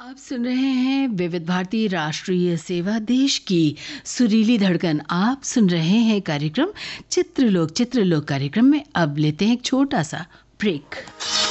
आप सुन रहे हैं विविध भारती राष्ट्रीय सेवा, देश की सुरीली धड़कन। आप सुन रहे हैं कार्यक्रम चित्रलोक। चित्रलोक कार्यक्रम में अब लेते हैं एक छोटा सा ब्रेक।